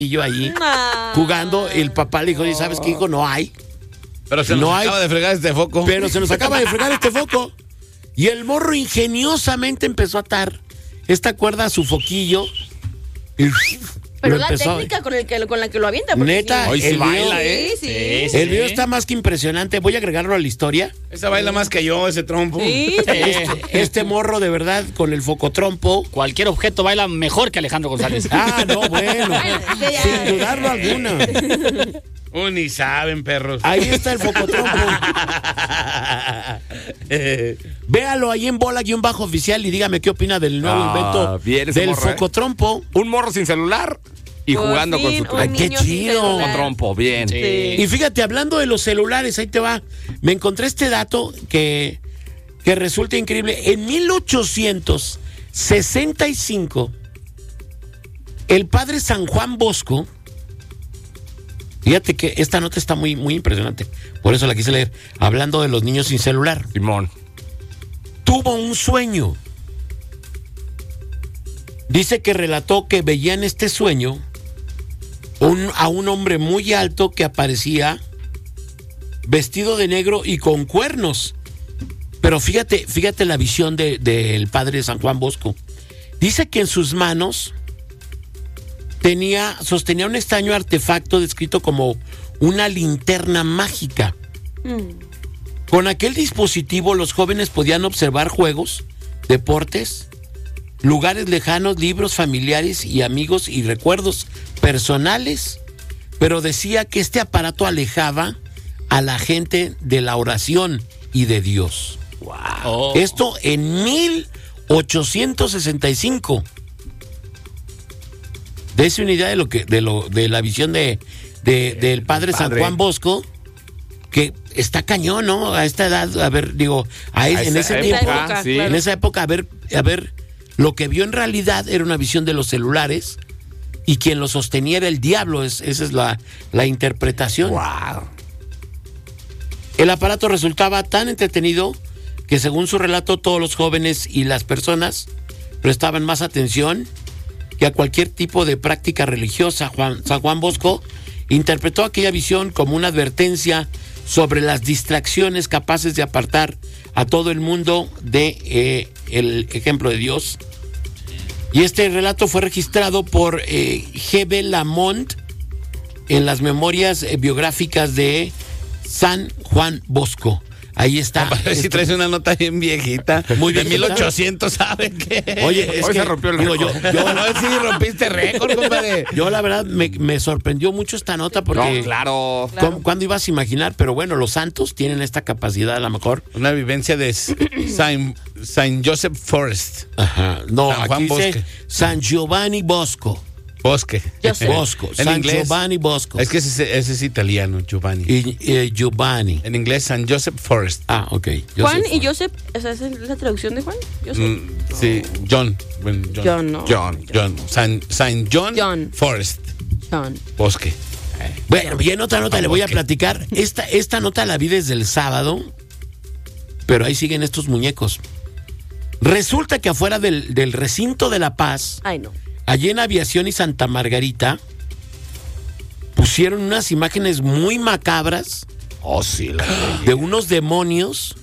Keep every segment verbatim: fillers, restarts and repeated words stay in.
y yo allí Ah. jugando. El papá le dijo, ¿y sabes qué, hijo? No hay. Pero se nos No acaba hay- de fregar este foco. Pero se nos acaba de fregar este foco. Y el morro ingeniosamente empezó a atar esta cuerda a su foquillo. Y Pero lo la empezó. técnica con, el que, con la que lo avienta. porque Neta, sí. Hoy sí el baila, video- ¿eh? Sí, sí. El video está más que impresionante. Voy a agregarlo a la historia. Esa baila más que yo, ese trompo. Sí, sí. Este, este morro de verdad con el focotrompo. Cualquier objeto baila mejor que Alejandro González. Ah, no, bueno. Bueno, que ya- Sin dudarlo alguna. Uh, ni saben, perros. Ahí está el focotrompo. Véalo ahí en bola-oficial y dígame qué opina del nuevo Ah, invento bien ese del morro, ¿eh? focotrompo. Un morro sin celular y Por jugando con fin, su un Ay, qué niño sin chido. celular. con trompo. Bien. Sí. Y fíjate, hablando de los celulares, ahí te va. Me encontré este dato que, que resulta increíble. En mil ochocientos sesenta y cinco, el padre San Juan Bosco, fíjate que esta nota está muy, muy impresionante, por eso la quise leer, hablando de los niños sin celular, Simón. tuvo un sueño. Dice que relató que veía en este sueño un- a un hombre muy alto que aparecía vestido de negro y con cuernos. Pero fíjate, fíjate la visión de- del padre San Juan Bosco. Dice que en sus manos tenía, sostenía un extraño artefacto descrito como una linterna mágica. Mm. Con aquel dispositivo los jóvenes podían observar juegos, deportes, lugares lejanos, libros familiares y amigos y recuerdos personales, pero decía que este aparato alejaba a la gente de la oración y de Dios. Oh. Esto en mil ochocientos sesenta y cinco. Dese una idea de lo que, de lo, de la visión de, de- del padre San padre. Juan Bosco, que está cañón, ¿no? A esta edad, a ver, digo, a es- A en esa ese tiempo, época, sí. claro. en esa época, a ver, a ver, lo que vio en realidad era una visión de los celulares y quien lo sostenía era el diablo, es- esa es la, la interpretación. Wow. El aparato resultaba tan entretenido que según su relato todos los jóvenes y las personas prestaban más atención que a cualquier tipo de práctica religiosa. Juan- San Juan Bosco interpretó aquella visión como una advertencia sobre las distracciones capaces de apartar a todo el mundo de eh, el ejemplo de Dios. Y este relato fue registrado por eh, G B Lamont en las memorias eh, biográficas de San Juan Bosco. Ahí está. A ver si Este- traes una nota bien viejita. Muy de viejita. mil ochocientos, ¿saben qué? Oye, es Hoy que se rompió el digo, yo, récord. yo, Yo no sé si rompiste récord, compadre. yo la verdad me, me sorprendió mucho esta nota porque No, claro. ¿cómo- ¿cuándo ibas a imaginar? Pero bueno, los santos tienen esta capacidad a lo mejor. Una vivencia de Saint, Saint Joseph Forest. Ajá. No, San Juan aquí dice Bosque. San Giovanni Bosco. Bosque. Joseph. Bosco. En San inglés. Giovanni Bosco. Es que ese, ese es italiano, Giovanni. Y eh, Giovanni. En inglés, San Joseph Forest. Ah, ok. Juan Joseph. y Joseph, o sea, ¿esa es la traducción de Juan? Joseph. Mm, sí, John. Bueno, John. John, no. John. John. San, Saint John, John. Forest. John. Bosque. Bueno, y en otra nota le voy a Bosque. platicar. Esta, esta nota la vi desde el sábado, pero ahí siguen estos muñecos. Resulta que afuera del, del recinto de La Paz, Ay, no. allí en Aviación y Santa Margarita, pusieron unas imágenes muy macabras Oh, sí, la de unos demonios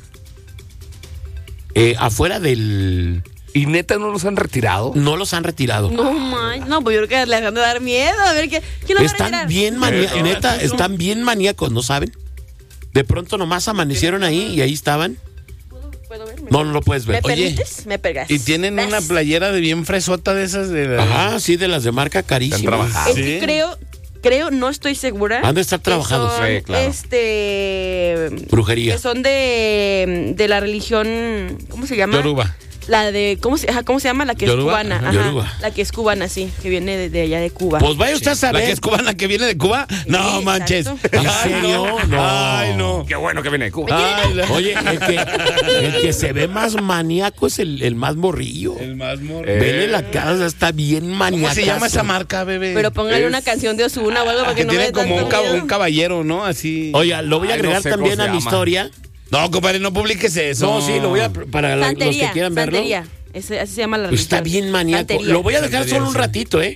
eh, afuera del... ¿Y neta no los han retirado? No los han retirado. No, man. No, pues yo creo que les han de dar miedo. A ver, ¿qué, ¿quién lo va a Están retirar? bien maníacos, neta, están bien maníacos, ¿no saben? De pronto nomás amanecieron ahí y ahí estaban. ¿Puedo ver? No, no lo puedes ¿Me ver. Oye, permites? Me pegas. Y tienen ¿Ves? una playera de bien fresota de esas de... Ajá, sí, de las de marca Están carísimas. trabajando. Es que Sí. creo, creo, no estoy segura. Han de estar que trabajados. son, Sí, claro. Este. Brujería. Que son de, de la religión. ¿Cómo se llama? Yoruba. La de. ¿Cómo se, ajá, ¿cómo se llama? La que Yoruba, es cubana. ajá. Ajá, Yoruba. La que es cubana, sí. Que viene de, de allá de Cuba. Pues vaya usted a La saber. que es cubana, que viene de Cuba. No Sí, manches. exacto. ¿En Ay, serio? No. Ay, no. Qué bueno que viene de Cuba. Ay, la- Oye, el que, el que se ve más maníaco es el, el más morrillo. El más morro. Eh. Vele la cara, está bien maníaco. ¿Cómo se llama esa marca, bebé? Pero póngale Es- una canción de Ozuna o algo para que, que no tiene me dé como un, tanto cab- miedo. un caballero, ¿no? Así. Oye, lo voy a Ay, no agregar sé también cómo a se mi llama. historia. No, compadre, no publiques eso. No, sí, lo voy a para la- los que Santería, quieran verlo. santería. Ese, así se llama la Pues está religión. bien maníaco. Santería. Lo voy a dejar Santería, solo un sí. ratito, ¿eh?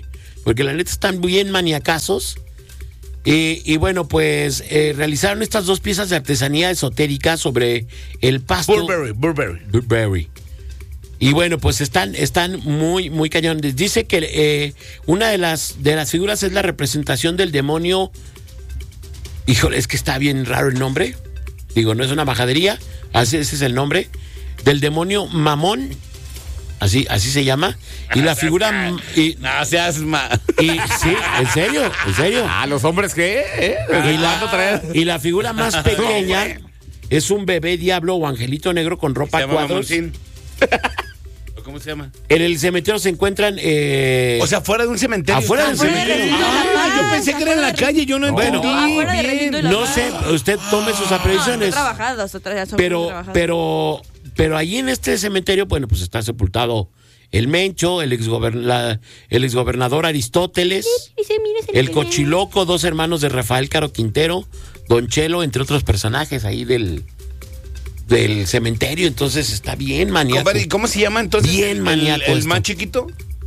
porque la neta están bien maniacazos. Y, y bueno, pues eh, realizaron estas dos piezas de artesanía esotérica sobre el pasto. Burberry, Burberry. Burberry. Y bueno, pues están, están muy, muy cañones. Dice que eh, una de las, de las figuras es la representación del demonio. Híjole, es que está bien raro el nombre. Digo, no es una majadería. Así, ese es el nombre. Del demonio Mamón. Así, así se llama. Y la figura. Y, No seas ma... y sí, en serio, en serio. Ah, ¿los hombres qué? ¿Eh? Y la, y la figura más pequeña es un bebé diablo o angelito negro con Se ropa llama cuadros. Mamoncín. ¿Cómo se llama? En el cementerio se encuentran. Eh, O sea, fuera de un cementerio. Afuera del Afuera cementerio. del- Ah, yo pensé que era en la calle, yo no Bueno. entendí. No, afuera de bien. Recinto de la no Paz. sé, usted tome sus No, apreciaciones. son trabajadas, son tra- son pero, trabajadas. pero, pero ahí en este cementerio, bueno, pues está sepultado el Mencho, el exgobernador, el exgobernador Aristóteles, Dice, mire, se el le- Cochiloco, dos hermanos de Rafael Caro Quintero, Don Chelo, entre otros personajes ahí del, del cementerio. Entonces está bien maníaco. Compadre, ¿y cómo se llama entonces? Bien el, maníaco el esto. más chiquito.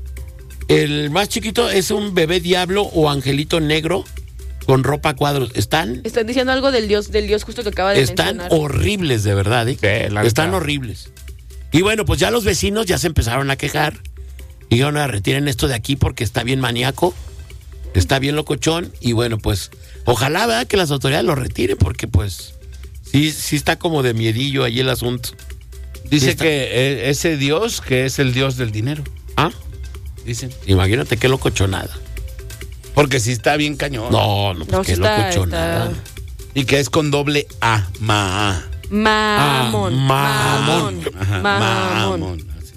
El más chiquito es un bebé diablo o angelito negro con ropa a cuadros. Están, Están diciendo algo del dios, del dios justo que acaba de están mencionar. horribles, de verdad. ¿eh? Sí, la Están neta. horribles. Y bueno, pues ya los vecinos ya se empezaron a quejar. Y dijeron, "Ah, retiren esto de aquí porque está bien maníaco, está bien locochón". Y bueno, pues ojalá, ¿verdad?, que las autoridades lo retiren porque pues sí, sí está como de miedillo ahí el asunto. Dice Está- que eh, ese dios, que es el dios del dinero. ¿Ah? Dicen. Imagínate qué locochonada. Porque sí está bien cañón. No, no, pues No, qué sí está- locochonada. está- Y que es con doble A. Ma. Mamón. Ah, mamón. Mamón. Ajá, Mamón. mamón. Así.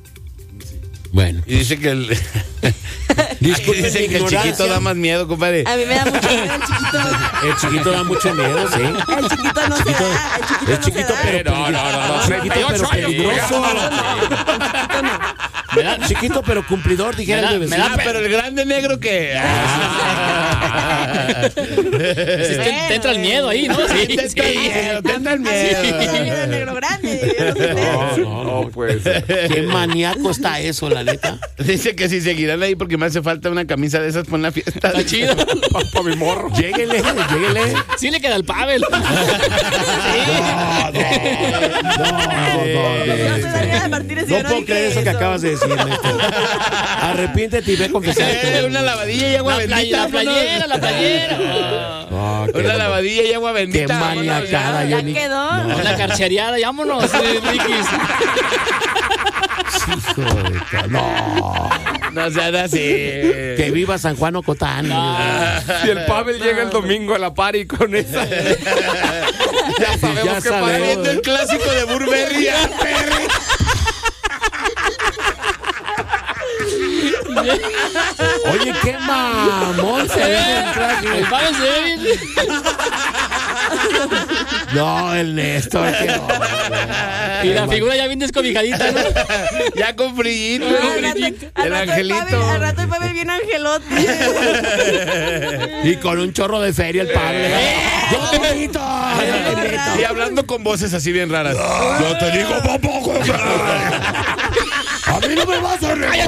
Bueno. Y dice que el. Disculpen dice mi que el chiquito ignorancia. da más miedo, compadre. A mí me da mucho miedo el chiquito. El chiquito da mucho miedo, sí. El chiquito no se Chiquito- da. El chiquito es no chiquito, se da. pero No, no, no, no, chiquito, treinta y ocho pero años, peligroso. Me da, Chiquito, pero cumplidor, dijera Me da- el me bebecito. da Ah, pero el grande negro que. Ah. sí, te, te entra el miedo ahí, ¿no? Sí, Te entra el sí. miedo, te entra el A mí me da miedo. miedo el negro grande. yo no sé ustedes. No, no, No, pues. qué maníaco está eso, la neta. Dice que si seguirán ahí porque me hace falta una camisa de esas para la fiesta. Está chido. Para mi morro. Lléguele, lléguele. Sí le queda el Pavel. Yo soy Daniela Martínez y No yo puedo dije creer eso que acabas de decir, Néstor. Arrepiéntete y ve a Eh, confesarte. una lavadilla y agua La, play- bendita. la playera, la playera. Oh, qué, Una lavadilla y agua qué bendita. vámonos, maniacada, Ya Johnny. quedó. Una carchereada, vámonos, eh, Riquis. Hijo de ca- No. No sean así. Que viva San Juan Ocotán. Si el Pavel llega el domingo a la party con esa. ya sabemos Ya qué sabemos. pasó. Viendo el clásico de Burberry. Oye, qué mamón se ve en el traje. El Pavel se ve bien. No, el Néstor. qué no. Y la figura ya bien descobijadita, ¿no? Ya con frillito. Al rato- al El rato angelito. Pavel- Al rato el Pavel viene angelote. Y con un chorro de feria el Pablo. Yo te invito. Yo te invito. Y hablando con voces así bien raras. Yo te digo, papá. A mí no me vas a regañar.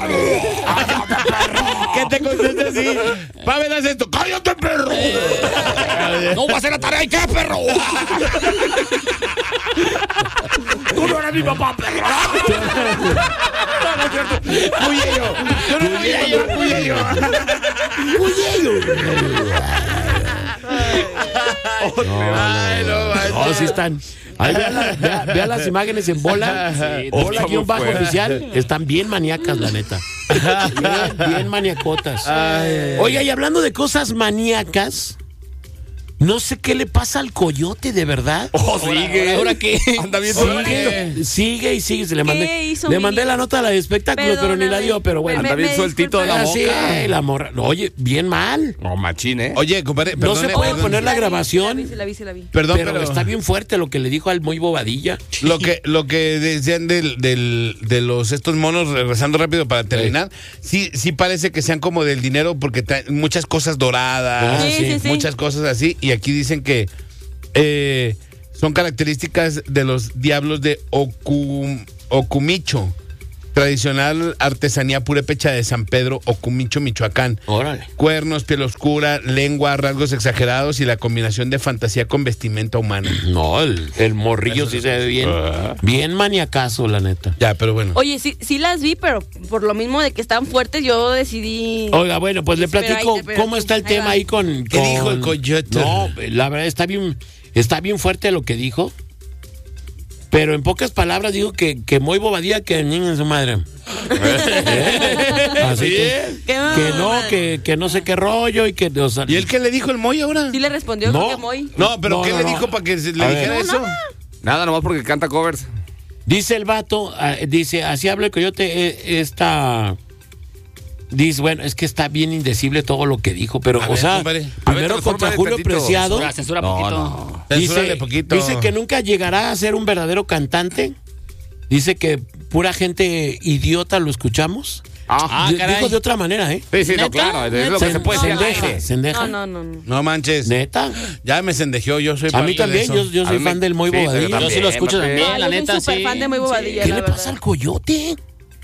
¿Qué te contesta así? Pavel, haz esto. ¡Cállate, perro! No va a hacer la tarea, ¿y qué, perro? Tú no eres mi papá, perro. Fui yo. Yo no fui yo, fui yo. Ay, no, manches. Oh, sí están. Ahí vea, la- vea- vea las imágenes en bola. Sí, bola está aquí un muy bajo fuerte. oficial. Están bien maníacas, la neta. Bien, bien maniacotas. Oiga, y hablando de cosas maníacas, no sé qué le pasa al coyote, de verdad. Oh, sigue. ¿Ahora qué? Anda bien Sigue, sueltito. sigue y sigue. Se le mandé, hizo le mi mandé vida? la nota de espectáculo, pero ni la dio. Pero bueno, Anda bien sueltito de la Ah, sí, boca. la morra. Oye, bien mal. No, machín, ¿eh? Oye, compadre, No perdón. se eh, puede perdón. poner la Sí vi, grabación. sí la vi, sí la vi, sí la vi. Perdón, pero, pero, está bien fuerte lo que le dijo al muy bobadilla. Lo que, lo que decían del, del, de los estos monos, regresando rápido para terminar, sí, sí parece que sean como del dinero porque traen muchas cosas doradas, Ah, Sí, sí, sí. muchas cosas así, y aquí dicen que eh, son características de los diablos de Oku, Okumicho. Tradicional artesanía purépecha de San Pedro, Ocumicho, Michoacán. Órale. Cuernos, piel oscura, lengua, rasgos exagerados y la combinación de fantasía con vestimenta humana. No, el, el morrillo sí se ve bien, bien maniacazo, la neta. Ya, pero bueno. Oye, sí, sí las vi, pero por lo mismo de que están fuertes, yo decidí... Oiga, bueno, pues le Pero platico ahí- pero cómo sí, está el ahí tema va. ahí con... ¿Qué con- dijo el coyote? No, la verdad está bien, está bien fuerte lo que dijo. Pero en pocas palabras dijo que, que muy bobadilla que niña en su madre. ¿Eh? Así que, ¿Qué que no, que, que no sé qué rollo y que... O sea, ¿Y él qué le dijo el Moy ahora? Sí le respondió, No. creo que muy... No, pero No, ¿qué no, le no. dijo para que se- le A dijera ver. eso? Nada, nomás porque canta covers. Dice el vato, ah, dice, así habla el coyote, eh, esta... Dice, bueno, es que está bien indecible todo lo que dijo, pero, A o ver, sea, compadre. A ver, primero transfórmale contra Julio tantito. Preciado, Censura, censura No, poquito. no. Censúrale dice, poquito. dice que nunca llegará a ser un verdadero cantante, dice que pura gente idiota lo escuchamos. Ah, D- caray. dijo de otra manera, ¿eh? sí, sí, no, ¿Neta? claro. Es lo que Se- se puede decir. sendeja, sendeja. No, no, no, no. No manches. Neta. Ya me sendejeó, yo soy A mí parte de también, eso. yo, yo A soy mí fan me- del Muy sí, pero Bobadilla. también. Yo sí lo escucho Pepe. también, Ah, la yo soy neta, súper sí. fan de Muy Bobadilla. ¿Qué la le verdad. pasa al coyote?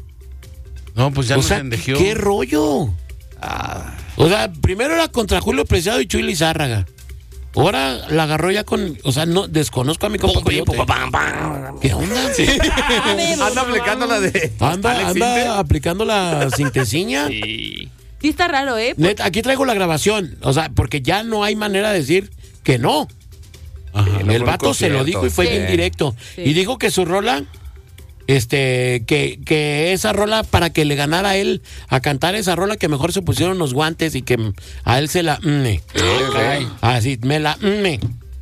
No, pues ya O me sea, sendejeó. ¿qué rollo? O sea, primero era contra Julio Preciado y Chuy Lizárraga. Ahora la agarró ya con... O sea, no desconozco a mi compa Coyote. ¿Qué onda? Anda aplicando la de. Anda, Alex anda Sintek. aplicando la cinteciña. Sí. Sí está raro, ¿eh? Neta, aquí traigo la grabación. O sea, porque ya no hay manera de decir que no. Ajá. no El fue un vato se lo concierto. dijo y fue Sí. bien directo. Sí. Y dijo que su rola, este, que, que esa rola, para que le ganara a él a cantar esa rola, que mejor se pusieron los guantes y que a él se la... mne. ok. Así, me la... mne.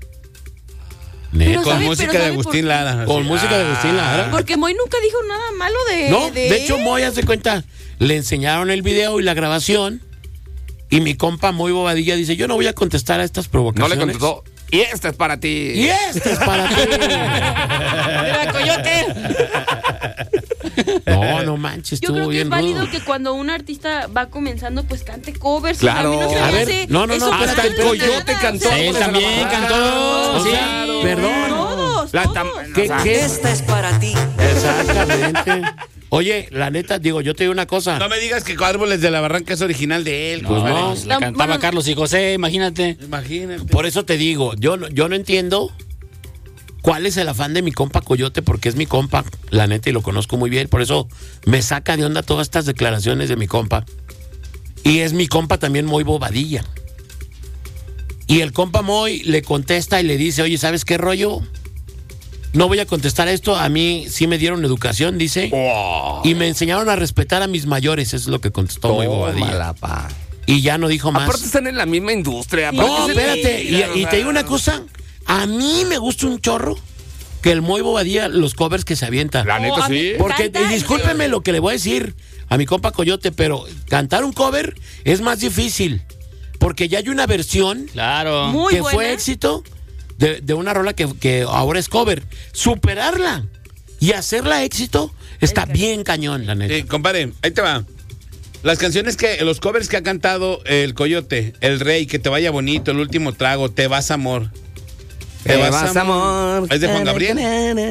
Pero Neta. Con ¿sabe- música pero de sabe por Agustín qué? Lara. Con Sí. música de Agustín Lara. Porque Moy nunca dijo nada malo de... No, de, de hecho, él. Moy, hace cuenta, le enseñaron el video y la grabación. Y mi compa Moy Bobadilla dice: yo no voy a contestar a estas No provocaciones. le contestó. Y esta es para ti. Y este es para ti. Mira, coyote. No, no manches, Yo creo estuvo que es bien válido rudo. que cuando un artista va comenzando, pues cante covers. Claro. A, mí no se A me ver, hace no, no, no, eso hasta mal, el coyote nada. cantó. O sea, Él también cantó. O Sí. sea, perdón. Todos, La todos. tam- ¿Qué, o sea, qué? Esta es para ti. Exactamente. Oye, la neta, digo, yo te digo una cosa. No me digas que Árboles de la Barranca es original de él. Pues no. compadre. La No, cantaba bueno. Carlos y José, imagínate. Imagínate. Por eso te digo, yo no, yo no entiendo cuál es el afán de mi compa Coyote, porque es mi compa, la neta, y lo conozco muy bien. Por eso me saca de onda todas estas declaraciones de mi compa. Y es mi compa también muy Bobadilla. Y el compa Moy le contesta y le dice: oye, ¿sabes qué rollo? No voy a contestar esto. A mí sí me dieron educación, dice. Y me enseñaron a respetar a mis mayores. Eso es lo que contestó Moy Bobadilla. Tómala, pa. Y ya no dijo más. Aparte están en la misma industria. No, aparte se espérate. Y, tiran, y o sea, te digo una cosa. A mí me gusta un chorro que el Moy Bobadilla, los covers que se avienta. La neta, Oh, a mí- sí. Porque, Canta y discúlpeme lo que le voy a decir a mi compa Coyote, pero cantar un cover es más difícil. Porque ya hay una versión Claro. Muy que buena. fue éxito de, de una rola que, que ahora es cover. Superarla y hacerla éxito está Es bien cañón, la neta. Sí, compadre, ahí te va. Las canciones que, los covers que ha cantado el Coyote, El Rey, Que Te Vaya Bonito, El Último Trago, Te Vas Amor. Te vas, amor. Es de Juan Gabriel.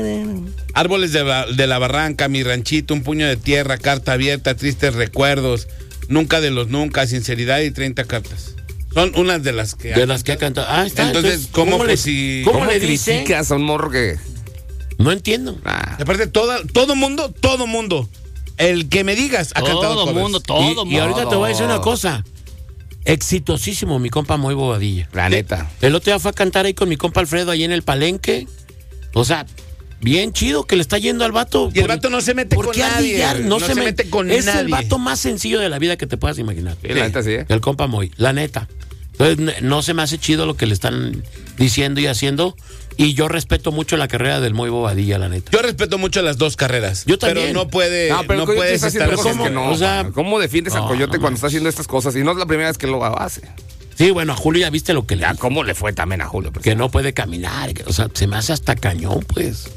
Árboles de, la- de la Barranca, Mi Ranchito, Un Puño de Tierra, Carta Abierta, Tristes Recuerdos, Nunca de los Nunca, Sinceridad y treinta cartas. Son unas de las que... De las que ha cantado. Ah, está. Entonces, ¿cómo, le, pues, si- ¿cómo ¿Cómo le dice? criticas a un morro que... No entiendo. Ah, Y aparte, toda, todo mundo, todo mundo, el que me digas ha cantado Todo covers. mundo, todo y, mundo. y ahorita te voy a decir una cosa. Exitosísimo mi compa Moy Bobadilla. la neta. El otro día fue a cantar ahí con mi compa Alfredo ahí en el Palenque. O sea, bien chido que le está yendo al vato. Y el Por- vato no se mete ¿por con qué nadie. ardillar? No, se, se me- mete con es nadie. el vato más sencillo de la vida que te puedas imaginar. Sí, la neta sí, ¿eh? El compa Moy, la neta. Entonces, n- no se me hace chido lo que le están diciendo y haciendo. Y yo respeto mucho la carrera del Moy Bobadilla, la neta. Yo respeto mucho las dos carreras. Yo también. Pero no puede, No, pero no el Coyote puedes está haciendo estar... cosas ¿cómo? que no. O sea, pa. ¿Cómo defiendes al no, Coyote no cuando está haciendo estas cosas? Y no es la primera vez que lo hace. Sí, bueno, a Julio ya viste lo que le Ya, dijo, ¿cómo le fue también a Julio? que no puede caminar. que- o sea, se me hace hasta cañón, pues.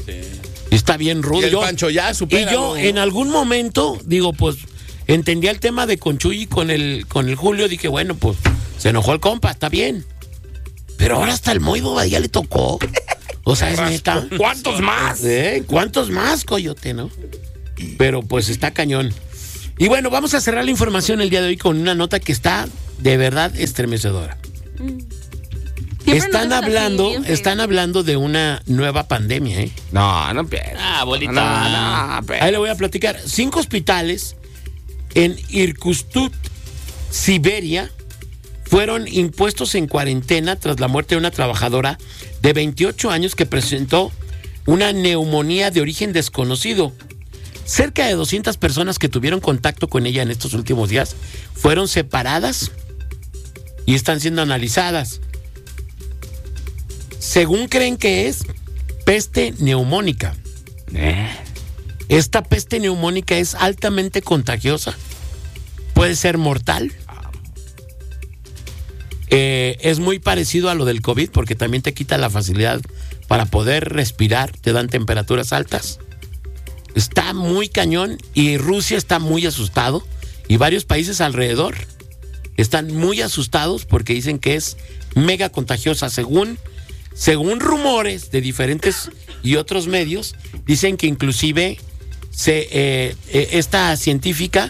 Y está bien rudo. Y el Yo- Pancho ya, Y supéralo. yo en algún momento, digo, pues, entendía el tema de Conchuy con el, con el Julio. Dije, bueno, pues, se enojó el compa, está bien. Pero ahora hasta el Moy Bobadilla le tocó. O sea, es neta. ¿Cuántos más? ¿Eh? ¿Cuántos más, Coyote, no? pero pues está cañón. Y bueno, vamos a cerrar la información el día de hoy con una nota que está de verdad estremecedora. Siempre Están nos dejan hablando, así, bien feo. están hablando de una nueva pandemia, ¿eh? No, no empieces. Ah, bolita. No, no, Ahí le voy a platicar. Cinco hospitales en Irkutsk, Siberia, fueron impuestos en cuarentena tras la muerte de una trabajadora de veintiocho años que presentó una neumonía de origen desconocido. Cerca de doscientas personas que tuvieron contacto con ella en estos últimos días fueron separadas y están siendo analizadas. Según creen que es peste neumónica. Esta peste neumónica es altamente contagiosa. Puede ser mortal. Eh, es muy parecido a lo del COVID porque también te quita la facilidad para poder respirar, te dan temperaturas altas. Está muy cañón y Rusia está muy asustado y varios países alrededor están muy asustados porque dicen que es mega contagiosa. Según, según rumores de diferentes y otros medios, dicen que inclusive se, eh, eh, esta científica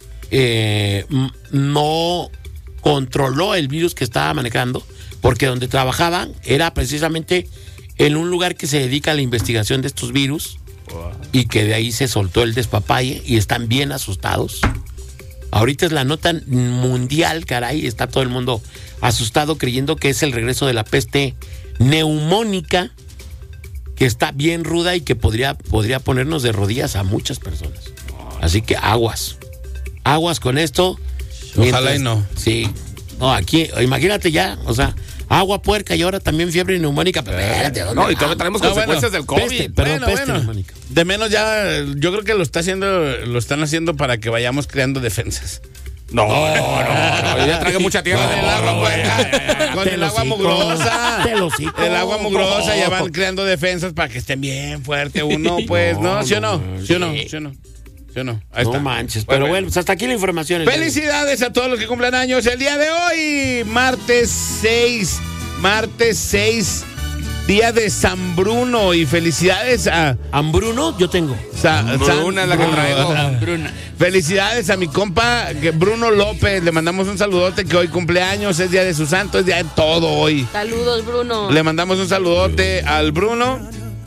eh, m- no controló el virus que estaba manejando porque donde trabajaban era precisamente en un lugar que se dedica a la investigación de estos virus. Y que de ahí se soltó el despapalle y están bien asustados. Ahorita es la nota mundial, caray. Está todo el mundo asustado creyendo que es el regreso de la peste neumónica, que está bien ruda y que podría, podría ponernos de rodillas a muchas personas. Así que aguas. Aguas con esto. Ojalá y no. Sí. No, aquí, imagínate ya, o sea, agua puerca y ahora también fiebre neumónica. Pero espérate, ¿dónde No, y todavía vamos? tenemos No, consecuencias bueno, del COVID. Peste, perdón, Bueno, peste bueno. neumónica. De menos ya, yo creo que lo está haciendo, lo están haciendo para que vayamos creando defensas. No, no, no, yo ya tragué mucha tierra Con del el agua, agua, pues, con Te el lo agua hocico, mugrosa. te lo hocico. El agua mugrosa ya van creando defensas para que estén bien fuerte uno, pues, ¿no? ¿Sí o no? ¿Sí o no? ¿Sí o no? ¿Sí o no? Ahí No está. manches, pero bueno, pues hasta aquí la información. el día de hoy. Felicidades a todos los que cumplan años el día de hoy, martes seis, martes seis, día de San Bruno, y felicidades a Hambruno yo tengo. Sa- Bruna es la que San- traigo. Bruna. Felicidades a mi compa que Bruno López, le mandamos un saludote que hoy cumpleaños, es día de su santo, es día de todo hoy. Saludos, Bruno. Le mandamos un saludote al Bruno.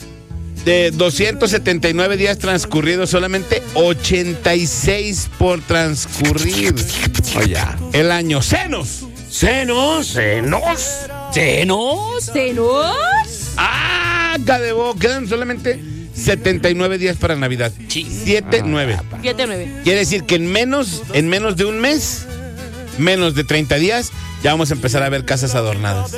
De doscientos setenta y nueve días transcurridos, solamente ochenta y seis por transcurrir. Oye, El año. ¡Senos! ¡Senos! ¿senos? ¿Senos? ¿Senos? ¡Ah! Cadebo! Quedan solamente setenta y nueve días para Navidad. siete, nueve. siete nueve. Quiere decir que en menos, en menos de un mes, menos de treinta días, ya vamos a empezar a ver casas adornadas.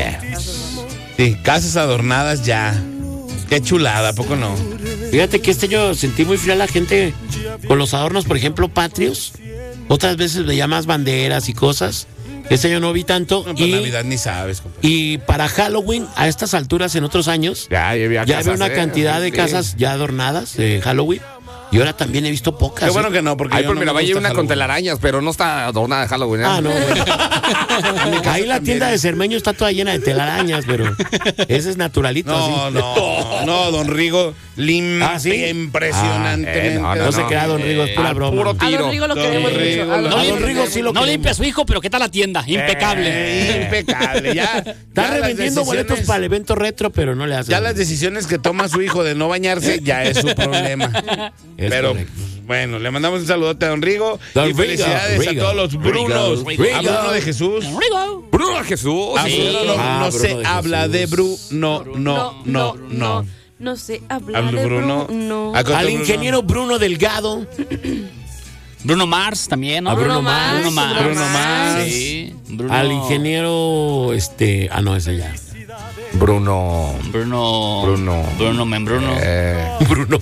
Sí, casas adornadas ya. Qué chulada, ¿a poco no? Fíjate que este año sentí muy fría a la gente con los adornos, por ejemplo, patrios. Otras veces veía más banderas y cosas. Este año no vi tanto. No, para y, Navidad ni sabes, compadre. y para Halloween, a estas alturas, en otros años, Ya, ya había ya casas, había una ¿eh? cantidad de Sí. casas ya adornadas de Halloween. Y ahora también he visto pocas. Qué bueno ¿eh? que no, porque Ay, yo pues no mira, me vaya gusta una con Halloween. telarañas, pero no está adornada de Halloween, ¿eh? Ah, no. bueno. Ahí la tienda de Cermeño está toda llena de telarañas, pero ese es naturalito. No, así. no, no, don Rigo, limpia ¿Ah, sí? impresionantemente. Ah, eh, no, No, se crea Don Rigo, es pura al broma. puro A tiro. Don Rigo lo Don queremos Rigo, mucho. A lo- A Rigo Don Rigo sí lo No queremos. limpia a su hijo, pero ¿qué tal la tienda? Impecable. Eh, impecable, ya. Está ya las revendiendo boletos decisiones- para el evento retro, pero no le hace. Ya las decisiones que toma su hijo de no bañarse ya es su problema. Es Pero correcto. pues, bueno, le mandamos un saludote a don Rigo. Don y Rigo, felicidades Rigo, a todos los Brunos. Rigo, A Bruno de Jesús. Rigo. Bruno Jesús. A sí. Bruno no, Ah, no Bruno se de habla Jesús. de Bruno. No, no, no, no. No se habla Hablo de Bruno. Bruno. A- Al Bruno. ingeniero Bruno Delgado. Bruno Mars también, ¿no? A Bruno Mars, Bruno Mars. Bruno Mars. Sí. Bruno, Al ingeniero, este. Ah, no, ese ya. Bruno. Bruno. Bruno. Bruno Membruno. Eh, Bruno.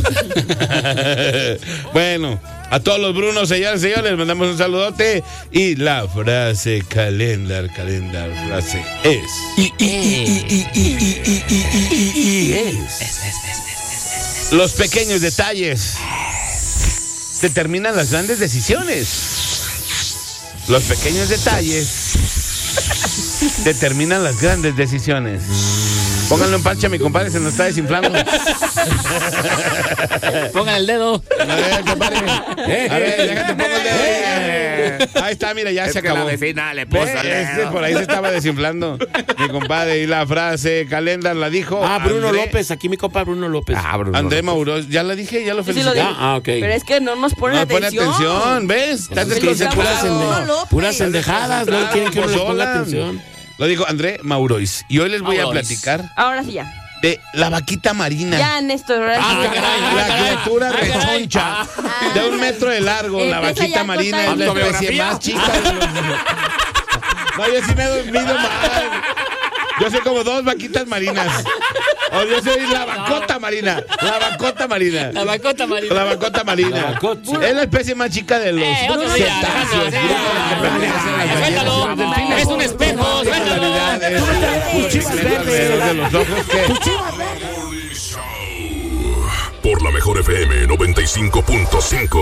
Bueno, a todos los Brunos, señores, señores, les mandamos un saludote. Y la frase calendar, calendar, frase es. Y, y, y, y, y, y, y, y, y, y, y es. Los pequeños detalles determinan las grandes decisiones. Los pequeños detalles determinan las grandes decisiones. Pónganlo en pancha, mi compadre, se nos está desinflando. Pongan el dedo. A ver, compadre. A ver, déjate, pongo el dedo. Ahí está, mira, ya Es se que acabó. la vecina le puso Ve, el este dedo. por ahí se estaba desinflando, mi compadre. Y la frase, Calendar la dijo. Ah, Bruno André- López, aquí mi compa Bruno López. Ah, Bruno. André Mauro, ya la dije, ya lo Sí, sí felicité. lo dije. Ah, ah, ok. Pero es que no nos ponen No pone atención. atención, ¿ves? Estás Es que dicen puras, desconcentrado. ende- López. puras endejadas, no quieren que uno les ponga Pozolan. atención. Lo dijo André Maurois. Y hoy les voy a Maurois. platicar Ahora sí ya. de la vaquita marina. Ya, Néstor, ahora Ah, sí. caray. La criatura Ah, caray. rechoncha de un metro de largo, la Empieza vaquita ya marina con es la tanta especie biografía. más chica de los... No, yo sí me he dormido mal. Yo soy como dos vaquitas marinas. O yo soy la vacota marina. La vacota marina. La vacota marina. La vacota marina. La vacota. Es la especie más chica de los Eh, otro día, cetáceos. Alejandro, sí. Suéltalo. Es un espejo, suéltalo. De los ojos que... Por la mejor F M noventa y cinco punto cinco.